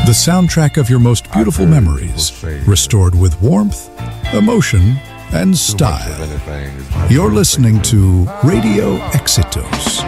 The soundtrack of your most beautiful memories, restored with warmth, emotion, and style. You're listening to Radio Exitos.